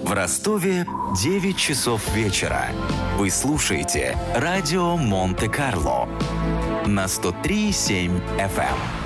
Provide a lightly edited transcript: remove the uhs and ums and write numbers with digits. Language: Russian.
В Ростове 9 часов вечера. Вы слушаете радио Монте-Карло на 103,7 FM.